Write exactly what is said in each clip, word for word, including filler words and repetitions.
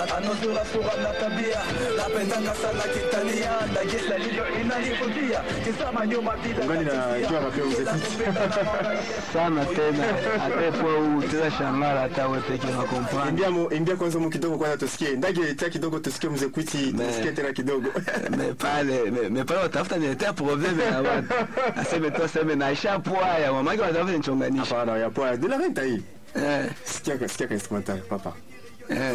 anozura sura na tabia, napendanga sana kitania na gesa lilio inanivutia kisama nyuma bila ngani na jua rapeo mzee sana tena atepo uteza shangara hata wewe peke na comprendre. Ingia mo ingia kwanza mo kidogo kwanza tusikie. Ndage tia kidogo tusikie mzee Kwiti tusikie tena kidogo. Mais pale mais pale watafuta niletea probleme na watu. Aseme tu aseme na ishapoa ya mama yake watafuta nichonganisha. Hapana ya poa. De la renta hii. Eh, sikia sikia kwa instrumental papa. Eh.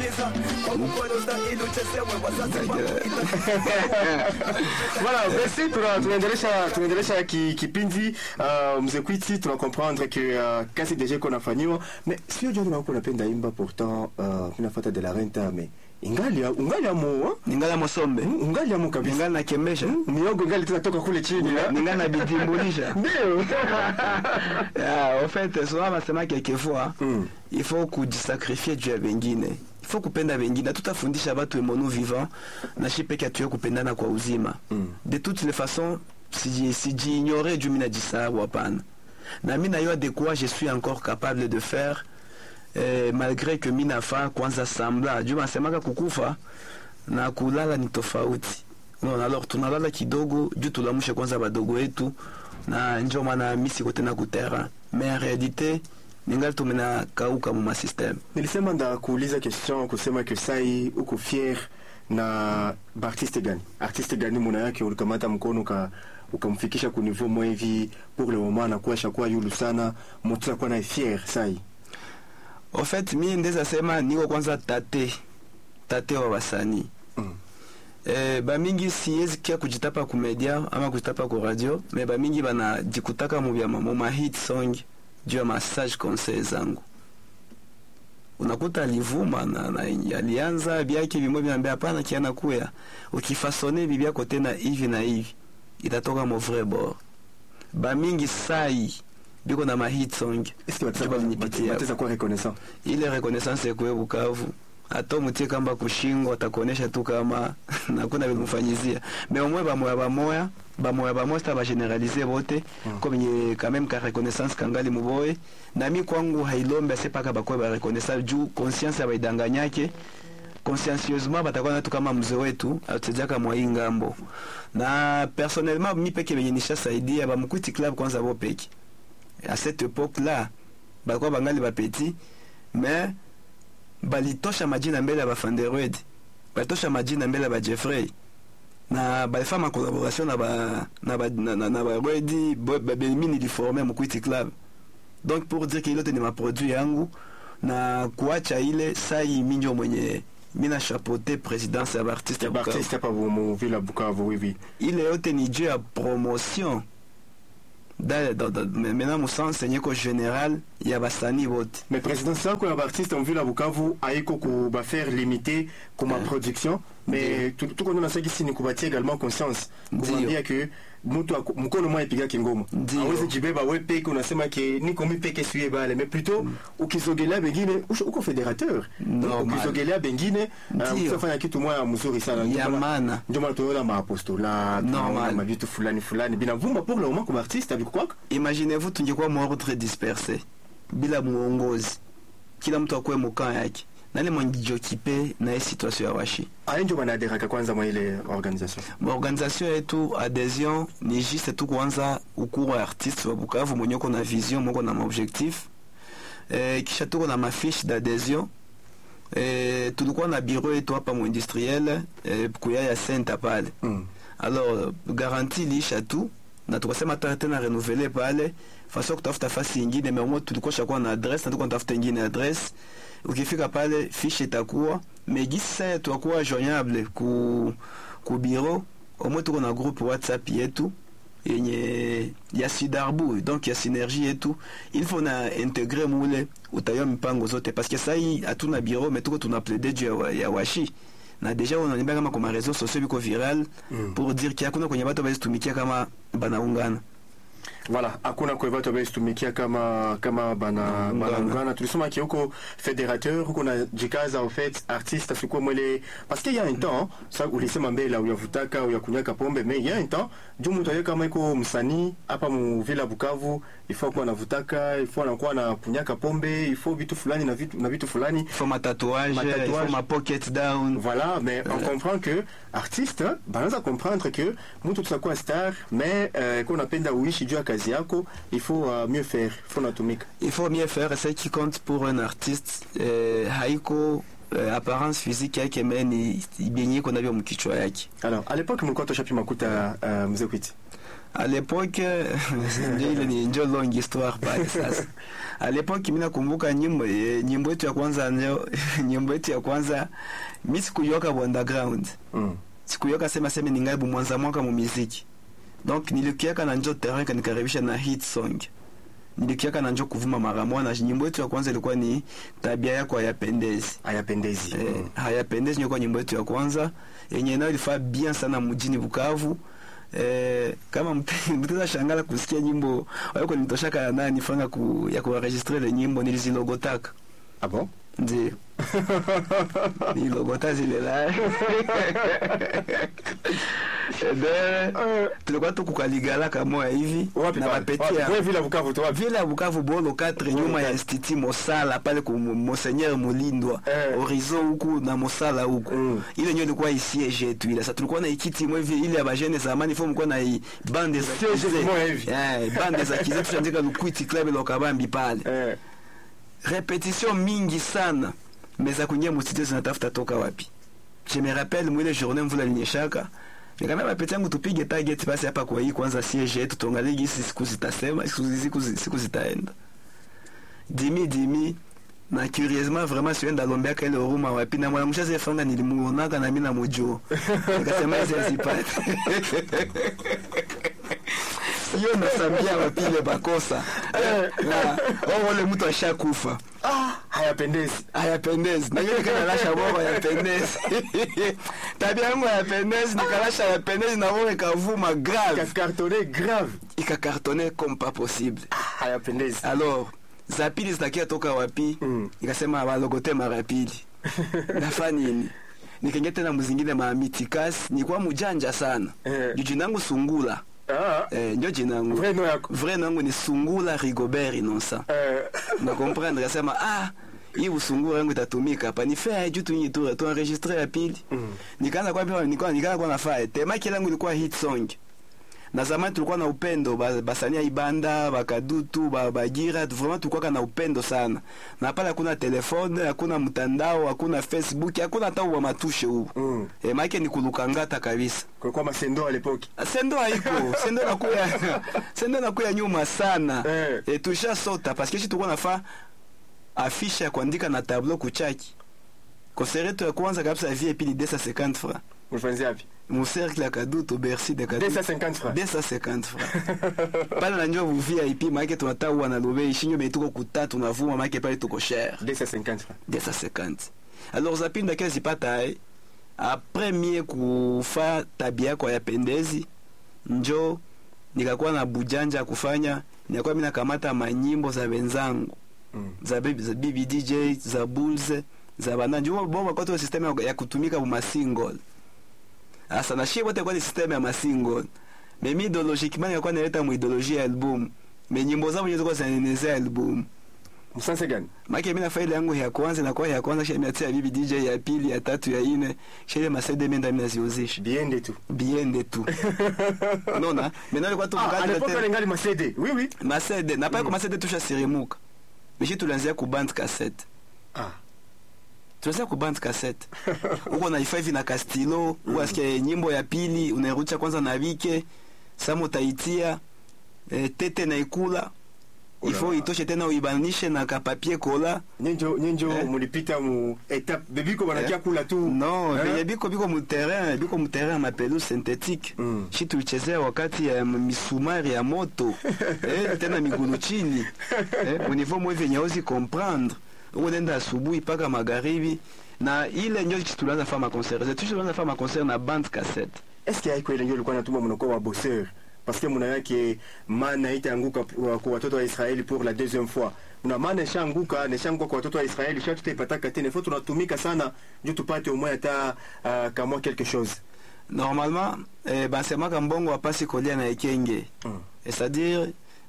Voilà, merci tunaendelesha tunaendelesha kipindi uh, mzee Kwiti tuna comprendre que uh, kasi déjà qu'on a fanyiwa mais sio jana uko napenda imba pourtant uh, inafuata de la renta mais ingali ungali amo ingali mosombe ungali amo kabisa ingali na kemesha miogo ingali tunatoka kule chini ingali na bitimbulisha ndio ah en fait souvent nasema quelquefois mm. il faut kujisacrifier juu ya wengine, il faut kupenda wengine. Tutafundisha watu emono vivant na shipeke atuye kupendana kwa uzima mm. de toutes les façons. si si j'ignorais juu mina jisahau hapana, na mina yo de quoi je suis encore capable de faire eh, malgré que mina fa kwanza sambla juu masemaka kukufa na kulala ni tofauti. Non, alors tunalala kidogo juu tulamushe kwanza badogo wetu na njo maana misi kote na kutera, mais en réalité ningali tumena kauka mu système. Nilisema nda kuuliza question kusema que sai uko fier na artiste gani artiste gani muna yake ulikamata mkono ka ukamfikisha ku niveau mwa hivi pour le moment na kuasha kwa yulu sana mtu kwa na fier sai. En fait mimi ndeza sema niko kwanza tate tate wa wasanii mm. Eh, ba mingi siwezi kia kujitapa ku media ama kujitapa ku radio, mais ba mingi bana jikutaka mu bya mama hit song juu ya massage conseil zangu. Unakuta alivuma na, na alianza byake bimwe byambia hapana kiana kuya ukifasone bibia kote na hivi na hivi itatoka mo vrai bord. Ba mingi sai biko na ma hit song. Est-ce que wataweza kuwa reconnaissant? Ile reconnaissance ya kwa Bukavu hata mutie kamba kushingo atakuonesha tu kama na kuna bilimfanyizia, mais au moins ba moya ba moya ba moya ba moya ba généraliser bote mm. comme ni quand même ka reconnaissance kangali muboye na mi kwangu hailombe sepaka bakwe ba reconnaissance juu conscience ya baidanganyake consciencieusement batakuwa na tu kama mzee wetu atujaka mwa ingambo. Na personnellement mi peke benye nisha saidia ba Mkwiti Club kwanza bo peke à cette époque là bakwa bangali ba petit, mais balitosha majina mbele ya bafanderoid, balitosha majina mbele ya ba Jeffrey na balifama collaboration na ba na ba na, na, na ba Redi ba Belmini di former Mkwiti Club. Donc pour dire que ilote ni ma produit yangu na kuacha ile sai minjo mwenye mina chapeauté présidence ya artiste ya artiste pa mu vila Bukavu hivi. Ile yote ni jeu ya promotion da da maintenant mon sens c'est ko général ya basani vote. Mais président ça quoi artiste en vila Bukavu aiko ku ba faire limiter comme yeah. production mais tout tout qu'on a ça qui ni kubatia également conscience kumwambia que mtu mkono mwa ipiga kingoma aweze jibeba wewe peke unasema ke niko mimi peke siye bale mais plutôt mm. ukizogelea bengine uko fédérateur ukizogelea bengine usifanya kitu moja mzuri sana ya maana ndio maana tunaona maapostola na vitu fulani fulani bila vumba pour le moment comme artiste avec quoi. Imaginez-vous tungekuwa mwa très dispersé bila muongozi, kila mtu akwe mukaya yake nani mwanjijokipe na hii situation ya washi aenjo banaderaka kwanza mwa ile organisation. Bon, organisation yetu adhésion ni juste tu kwanza ukuru artiste wa Bukavu mwenye uko na vision mwenye na objectif eh, kisha tuko na mafiche d'adhésion eh, tulikuwa na bureau yetu hapa mu industriel eh, kuya ya Saint pale mm. Alors garantie lisha tu na tukasema tena renouveler pale façon kutafuta fasi nyingine, mais au moins tulikuwa shakuwa na adresse na tukatafuta nyingine adresse. Ukifika pale fiche itakuwa mais gisa tutakuwa joignable ku ku bureau, au moins tuko na groupe WhatsApp yetu yenye ya Sidarbu, donc ya synergie yetu. Il faut na intégrer mule utayo mipango zote parce que ça yi hatuna bureau mais tuko tuna plaider juu ya, ya washi na déjà on a kama kwa réseaux sociaux biko viral mm. pour dire qu'il y a kuna kwenye watu basi tumikia kama banaungana. Voilà, hakuna kwa watu ambao tumikia kama kama bana bana ngana tulisoma ki huko fédérateur huko na jikaza au fait artiste sikuwa mwele parce qu'il y a un temps ça ulisema mbele uyavutaka uyakunyaka pombe mais il y a un temps juu mtu yeye kama iko msanii hapa mu Villa Bukavu il faut kuwa navutaka il faut anakuwa na kunyaka pombe il faut vitu fulani na vitu na vitu fulani il faut ma tatouage, ma tatouage. Il faut ma pocket down voilà mais euh. on comprend que artiste banaanza comprendre que mtu tutakuwa star mais euh, qu'on apenda uishi juu ya kazi yako il faut uh, mieux faire il faut natumika il faut mieux faire ce qui compte pour un artiste euh, haiko euh, apparence physique yake mais ni ibyenye ko nabyo mkichwa yake. Alors à l'époque mlikuwa toshapi makuta uh, mzee Kwiti à l'époque ndio ile ni ndio longue histoire pale sasa. À l'époque mimi nakumbuka nyimbo nyimbo yetu ya kwanza ndio nyimbo yetu ya kwanza mimi sikuyoka underground mm. sikuyoka sema sema ningabu mwanza mwaka mu muziki. Donc nilikiaka na njo terrain kanikaribisha na hit song. Nilikiaka na njo kuvuma mara moja na nyimbo yetu ya kwanza ilikuwa ni tabia yako hayapendezi. Hayapendezi. Eh, mm. hayapendezi ndio kwa nyimbo yetu ya kwanza yenye nayo ilifaa bien sana mjini Bukavu. Eh, kama mteza shangala kusikia nyimbo wako nitoshaka nani fanga ku ya kuenregistrer le nyimbo nilizilogotaka. Ah bon? Ndio. Ni logota zile la. Ebe tulikuwa tukukaligala kama hivi na mapetia. Wewe Villa Bukavu tu wapi? Villa Bukavu bolo quatre nyuma ya Institut Mosala pale kwa Monseigneur Mulindwa eh. Horizon huku na Mosala huku mm. ile nyo ilikuwa isiege yetu ile sasa tulikuwa na ikiti mwevi ile ya bajene zamani fomu kwa na bande za kize eh bande za kize tunaandika Lukwiti Club lokabambi pale eh. Répétition mingi sana mais za kuingia mstudio zinatafuta toka wapi. Je me rappelle mwile journée mvula linyeshaka nikamwambia mapeti yangu tupige target basi hapa kwa hii kwanza siege yetu tuangalie gisi siku zitasema siku siku zitaenda dimi dimi na curieusement vraiment sienda lombea kale huruma wapi na mwana mshaze fanga nilimuonaka na mimi na mojo nikasema hizi zipate sio nasambia wapi ile bakosa na wale mtu ashakufa ah hayapendezi hayapendezi na yule kana lasha bora hayapendezi tabia yangu hayapendezi nikalasha hayapendezi na wewe kavuma grave cartonné grave ikakartonné comme pas possible hayapendezi. Alors zapili zitakia toka wapi mm. Nikasema balogote mara pili nafanya nini nikaingia tena mzingine maamitikasi nilikuwa mjanja sana eh. Jina langu Sungula. Ah. Eh, ndio jina langu. Vrai nom yako. Vrai nom yangu ni Sungula Rigobert Innocent. Eh. Na comprendre kasema ah hii usungura yangu itatumika hapa ni fair juu tu tu tu enregistrer ya pili. Mm. Nikaanza kwa pia nikaanza nikaanza kwa nafaa. Tema kile yangu ilikuwa hit song. Na zamani tulikuwa na upendo basania Ibanda, Bakadutu, Bagira, vraiment tulikuwa na upendo sana. Na pale hakuna telefone, hakuna mtandao, hakuna Facebook, hakuna hata wa matushe huko. Mm. Eh maana ni kulukangata kabisa. Kwa kwa masendo à l'époque. Sendo haiko, sendo na kuya sendo na kuya nyuma sana. Eh. E tusha sota parce que si tulikuwa nafaa afisha ya kuandika na tableau kuchaki. Konsereto ya kwanza kabisa ya vie pili deux cent cinquante francs. Mfanzi yapi? Mon cercle à Kadutu Bercy de Kadutu deux cent cinquante francs. deux cent cinquante francs. Pale na njoo vuvia ipi maana tunataka wana lobe ishinyo betuko kutatu na vuma maana pale tuko cher. deux cent cinquante francs. deux cent cinquante. Alors zapinda kazi pata eh après mie kufa tabia kwa yapendezi njoo nikakuwa na bujanja kufanya nikakuwa mimi nakamata manyimbo za wenzangu mm. za baby za B B D J za Bulls za bananjo bomba kwa system ya kutumika kwa single. Asa na shie wote kwa ni system ya masingle. Mimi ideologiquement nilikuwa naleta mu ideologie ya album. Mais nyimbo zao nilizo kwa zineneza album. Msanse gani? Maki mimi na faili yangu ya kwanza na kwa ya kwanza shie miatia B B D J ya pili ya tatu ya ine shie masede menda mimi naziozesha. Bien de tout. Bien de tout. Non na, mais nalikuwa tu mkate. Ah, alepoka ningali masede. Oui oui. Masede, na pa kwa masede tusha sirimuka. Mais tulanzia ku band cassette. Ah. Tunaweza ku band cassette. Uko na ifai na Castillo, uasikia nyimbo ya pili unairudisha kwanza na Vike, Samo taitia e, tete na ikula. Ifo itoshe tena uibanishe na ka papier cola. Nyenjo nyenjo eh? Mulipita mu étape bebiko banakia eh? Kula tu. Non, eh? Bebiko biko mu terrain, biko mu terrain ma pelouse synthétique. Mm. Shi tulichezea wakati ya misumari ya moto. eh, tena migulu chini. Eh, au niveau moi venyaozi comprendre. Unaenda asubuhi paka magharibi na ile ndio tulianza fanya concert. Zetu tulianza fanya concert na band cassette. Est-ce qu'il y a quoi ile ndio ilikuwa natuma mnoko wa bosseur? parce que muna yake mana itaanguka kwa watoto wa Israeli pour la deuxième fois. Una maana shanguka na shanguka kwa watoto wa Israeli, sha tutaipata tena, faut tunatumika sana ndio tupate au moins hata uh, kama quelque chose. Normalement eh, basema kambongo apasi kolia na ekenge. Mm. C'est-à-dire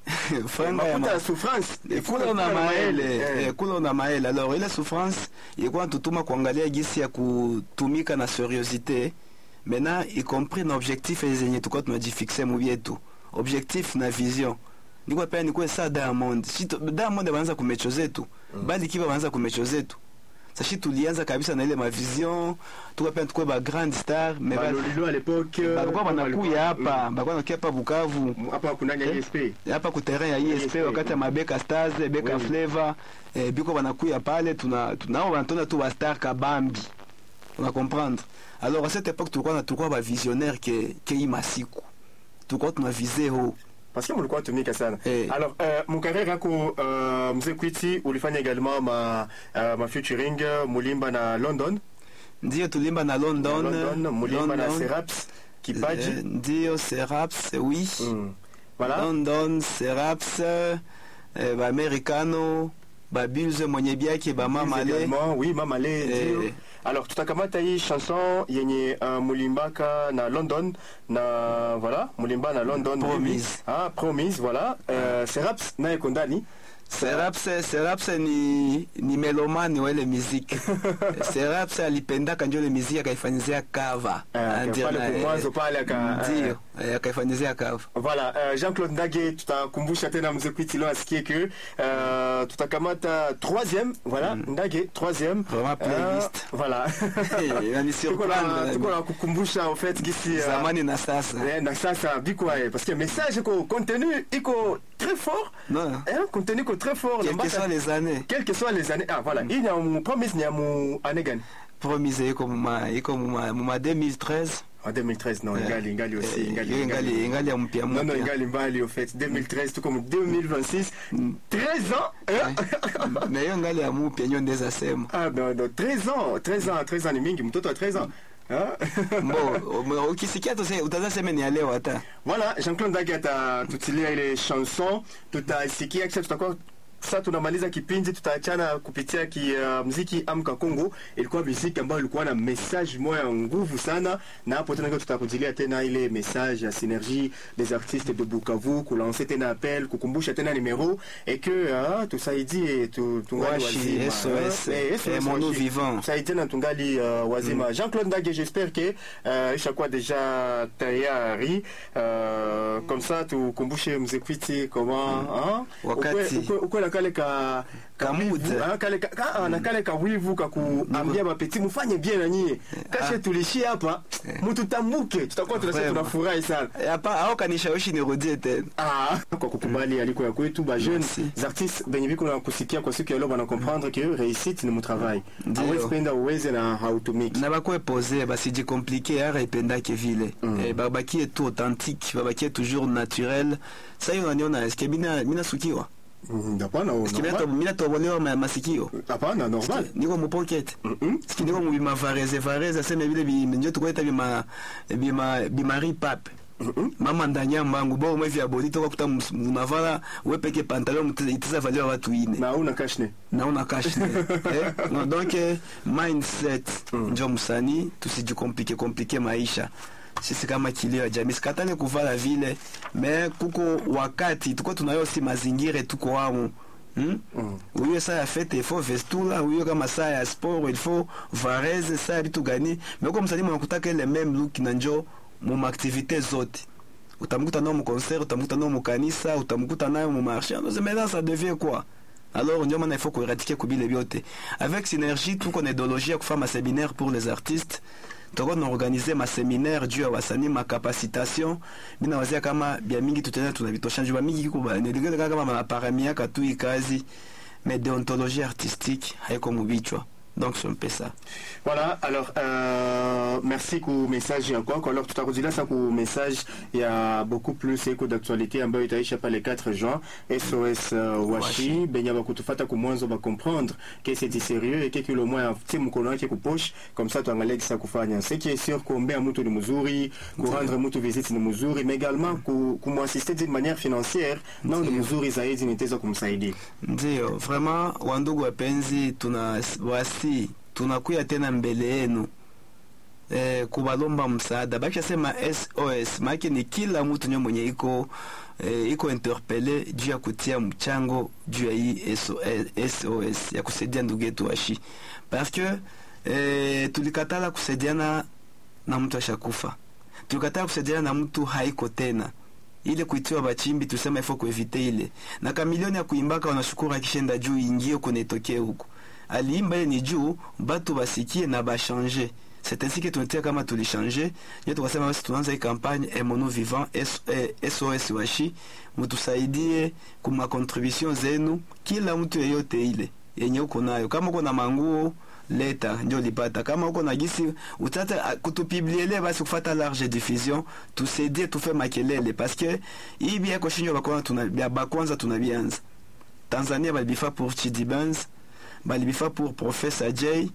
franga ya ma souffrance kula na maele eh, kula na maele. Alors ile souffrance ilikuwa tutuma kuangalia gisi ya kutumika na seriosité. Maintenant y compris na objectif zenye tukao tunajifixer mu yetu. Objectif na vision. Niko pia niko sa Diamond. Si Diamond anaanza kumecho zetu, mm. bali kiba anaanza kumecho zetu. Sashi tulianza kabisa na ile ma vision, tuko pia tuko ba grand star, mais ba Lolilo à l'époque, ba kwa banakuya hapa, ba kwa nakia hapa Bukavu, hapa kuna I S P. Hapa ku terrain ya I S P wakati ya Mabeka Stars, Beka oui. Flavor, eh, biko banakuya pale tuna tunao wanatona tu ba star kabambi. On va comprendre. Alors à cette époque tulikuwa na tulikuwa ba visionnaire que que imasiku. Tulikuwa tunaviser haut. Parce que mulikuwa tumika sana. Hey. Alors euh, mkarera yako uh, mzee Kwiti ulifanya également ma uh, ma featuring mulimba na London. Ndio tulimba na London. Na London mulimba London. Na Seraps Kipaji. Uh, ndio Seraps oui. Mm. Voilà. London Seraps euh, ba americano ba Bills mwenye biaki ba Mama Le. Oui, Mama Le. Eh. Alors tutakamata hii chanson yenye uh, mulimbaka na London na voilà mulimba na London Promise. Ah Promise voilà euh, Seraps naye kondani Seraps Seraps ni ni melomani wa ile muziki. Seraps alipenda kanjo ile muziki akaifanyizia cover. Ndio pale mwanzo pale aka ndio akaifanyizia cover. Voilà euh, Jean-Claude Ndage tutakumbusha tena mzee Kwiti leo asikie que euh, tutakamata troisième voilà mm. Ndage troisième vraiment playlist. Euh, voilà. Yani surprendre tuko na kukumbusha au fait gisi uh, zamani na sasa. Eh, na sasa biko parce que message ko contenu iko très fort. Non. Hein, contenu ko très fort. Quelles que soient les années. Quelles que soient les années. Ah voilà, mm. il y a un promise ni amu anegan. Promise iko muma iko muma muma deux mille treize. En deux mille treize non, ingali ingali aussi ingali ingali ingali ya mpya mpya. Non non ingali mbali au fait deux mille treize tout comme deux mille vingt-six treize ans. Hein? Mais ingali ya mpya nyo ndeza sema. Ah non non treize ans, treize ans, treize ans ni mingi mtoto wa treize ans. Bon, ukisikia tu utaanza sema ni leo hata. Voilà, Jean-Claude Ndage atutilia ile chanson, tutasikia kisha tutakuwa sasa tunamaliza kipindi, tutaachana kupitia ki uh, muziki Amka Kongo. Ilikuwa muziki ambayo ilikuwa na message moya nguvu sana, na hapo tena tutakujilia tena ile message ya synergie des artistes de Bukavu, kulancer tena appel, kukumbusha tena numero et que uh, tusaidie tu tungali wazima. S O S et mon vivant. Tusaidie na tungali uh, wazima. Mm. Jean-Claude Ndage, j'espère que uh, ishakuwa déjà tayari uh, comme ça tukumbushe mzee Kwiti comment mm. hein wakati ukwe, ukwe, ukwe kale ka kamude kale ka na kale ka wivu ka kuambia mapeti mfanye bien na nyie kashe tulishia hapa mtu tambuke tutakuwa tunasema tunafurahi sana hapa au kanishawishi nirudie tena ah kwa kukubali aliko ya kwetu ba jeunes artistes benye biko na kusikia kwa siku ya leo bana comprendre que réussite ni mon travail awezi penda uweze na hautumiki na bakwe poser basi ji compliqué ara ipenda ke vile eh babaki est tout authentique babaki est toujours naturel ça yoniona est-ce que mina mina sukiwa Hapana, normal. Mimi tobolewa masikio. Hapana, normal. Niko mu pocket. Siki niko mu bima vareze vareze sema vile bi ndio tukoita bima bima bimari pape. Mama ndanya mbangu bo mwe vya bodi toka kuta unavala wewe peke pantalon mtiza valia watu ine. Na una kashne. Na una kashne. Eh? No, donc mindset ndio msanii tusijicomplique compliquer maisha. Sisi kama kilio ya jamii sikatane kuvala vile me kuko wakati tuko tunayo si mazingira tuko wamo hmm? mm. Uyo saa ya fete il faut vestula uyo kama saa ya sport il faut vareze saa bitu gani me kwa msanii mnakutaka ile même look na njo mu activité zote utamkuta nao mu concert utamkuta nao mu kanisa utamkuta nayo mu marché mais maintenant ça devient quoi alors ndio maana il faut kuéradiquer kubile biote avec synergie tout qu'on idéologie ya kufanya séminaire pour les artistes. Toko na organiser ma séminaire juu ya wasanii ma capacitation bina wazia kama bia mingi tutenda tunabitosha njua mingi kuba ndigele kama ma paramia katu ikazi mais déontologie artistique haiko mubichwa Donc c'est un peu ça. Voilà, alors euh, merci pour le message encore. Alors tout à l'heure, ça pour le message, il y a beaucoup plus écho d'actualité. En bas, il y a le quatre juin, S O S euh, Washi, ben il y a beaucoup de fata que moins on va comprendre que c'est sérieux et que le moins petit moukono qui est poche, comme ça tu as un ça kufanya. Ce qui est sûr qu'on met un mouton de Missouri, qu'on rendre un mouton visite de Missouri, mais également qu'on assister d'une manière financière, non de Missouri zaidi ni tezo kumsaidi. Ndio, vraiment wandugu wapenzi tuna wasi tunakuya tena mbele yenu eh, kubalomba msaada. Baki sema S O S maana ni kila mtu nyo mwenye iko eh, iko interpele juu ya kutia mchango juu ya hii S O S ya kusaidia ndugu yetu Washi, parce que eh, tulikatala kusaidiana na mtu ashakufa, tulikatala kusaidiana na mtu haiko tena. Ile kuitiwa bachimbi tusema ifo kuevite ile na kamilioni ya kuimbaka wanashukuru akishenda juu ingie kunetokea huko aliimba ile ni juu batu basikie na bachange. C'est ainsi que tunatia kama tulichange yetu tukasema basi tunaanza hii campagne Emono Vivant S O S Washi, mtusaidie kuma contribution zenu, kila mtu yeyote ile yenye uko nayo. Kama uko na manguo leta ndio lipata, kama uko na gisi utata kutupublier basi kufata large diffusion, tusaidie tufe makelele, parce que hii bia ko shinyo bakwana tuna bakwanza tunabianza. Tanzania balibifa pour Chidi Benz, balibifa pour Professor Jay,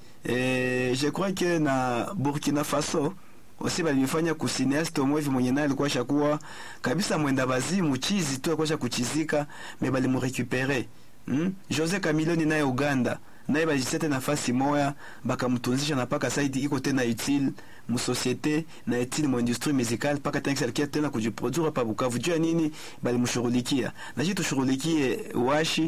et je crois que na Burkina Faso aussi balifanya ku cinéaste mwevi mwenye naye alikuwa shakuwa kabisa mwenda bazimu chizi tu alikuwa kuchizika, mais balimu récupérer. hmm? Jose Camiloni naye Uganda naye bajisete nafasi moya bakamtunzisha na paka saidi iko tena utile mu société na utile mu industrie musicale paka tena kia tena kujiproduire pa Bukavu. Jua nini balimshughulikia na jitu shughulikie Washi.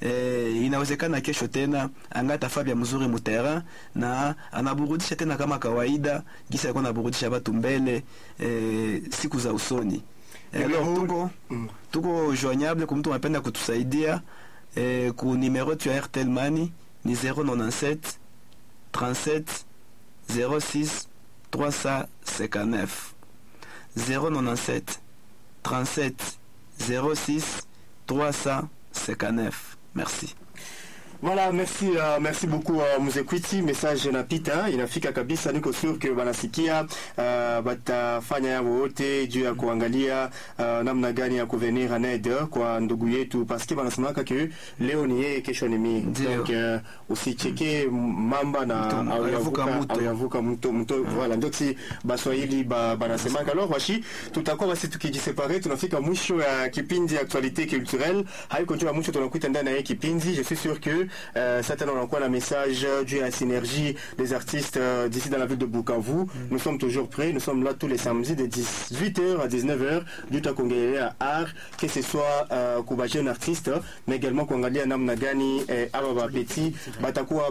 Eh, inawezekana kesho tena angata Fabia mzuri mu terrain na anaburudisha tena kama kawaida gisa yako anaburudisha watu mbele eh, siku za usoni. Eh, alors tuko mm. tuko joignable kwa mtu anapenda kutusaidia eh, ku numero tu R T L Money ni zéro neuf sept trente-sept zéro six trois cent cinquante-neuf zéro neuf sept trente-sept zéro six trois cent cinquante-neuf. Merci. Voilà, merci uh, merci beaucoup uh, Muzekwiti. Message inapita inafika kabisa, niko sure ke banasikia uh, batafanya yao wote juu ya kuangalia uh, namna gani ya kuvenir en aide kwa ndugu yetu, parce que banasemaka ke leo ni yeye kesho ni mimi. Donc uh, usicheke mamba na ayavuka mto mto. Voilà, donc si baswahili ba banasemaka. Alors Washi, tutakuwa basi tukijisepare, tunafika mwisho ya kipindi ya actualité culturelle. Haiko njoo mwisho tunakuita ndani ya kipindi. Je suis sûr que Euh, certainement on a encore un message dû à la synergie des artistes euh, d'ici dans la ville de Bukavu. Mm. Nous sommes toujours prêts, nous sommes là tous les samedis de dix-huit heures à dix-neuf heures du temps qu'on gagne à art, que ce soit euh, Kubaji un artiste, mais également qu'on gagne à Namnagani et Ababa Petit, Batakoua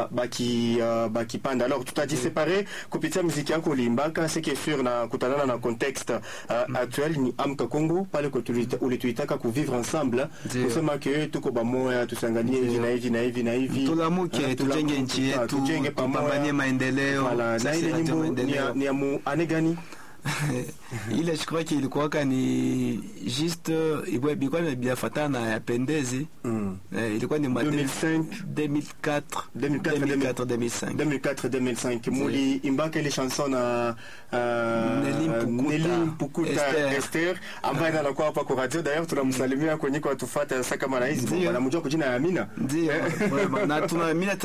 Baki Baki Panda. Alors tout a dit séparé, Kupitia musique en Limbaka, ce qui est sûr na Kutanana dans le contexte euh, actuel, ni Amka Congo, pas le ou les Tuitaka pour vivre ensemble. Nous sommes que tout Kobamoya, tout Sangani, na hivi na hivi tulamuke tujenge nchi yetu, tujenge tupambanie maendeleo. Na ile nyimbo ni ya mu ane gani? Ile je crois qu'il quoi ni juste ilikuwa ilikuwa bien fatana ya pendezi. mm. eh, ilikuwa ni deux mille cinq deux mille quatre deux mille quatre deux mille cinq deux mille quatre deux mille cinq muli imbaka ile chanson na Nelly Mpukuta Esther ambaye anakuwa hapa kwa radio. D'ailleurs tunamsalimia kwenye kwa tufuata sasa kama na hizi bwana mjua kujina ya Amina. Ndio na tuna Amina